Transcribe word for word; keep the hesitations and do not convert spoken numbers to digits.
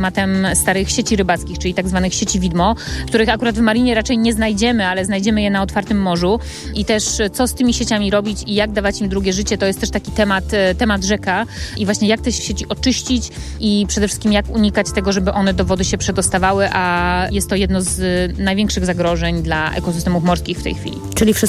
tematem starych sieci rybackich, czyli tak zwanych sieci widmo, których akurat w marinie raczej nie znajdziemy, ale znajdziemy je na otwartym morzu. I też co z tymi sieciami robić i jak dawać im drugie życie, to jest też taki temat, temat rzeka i właśnie jak te sieci oczyścić i przede wszystkim jak unikać tego, żeby one do wody się przedostawały, a jest to jedno z największych zagrożeń dla ekosystemów morskich w tej chwili. Czyli